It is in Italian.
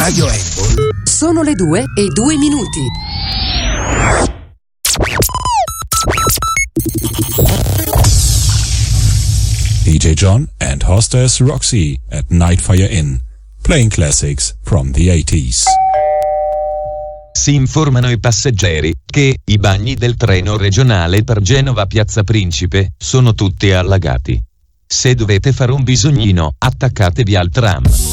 Radio Apple. Sono le 2:02. DJ John and hostess Roxy at Nightfire Inn, playing classics from the 80s. Si informano i passeggeri che i bagni del treno regionale per Genova Piazza Principe sono tutti allagati. Se dovete fare un bisognino, attaccatevi al tram.